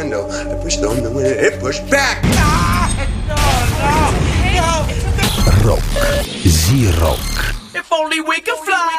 window. I pushed on the window. It pushed back. Rock. Z-Rock. If only we could fly.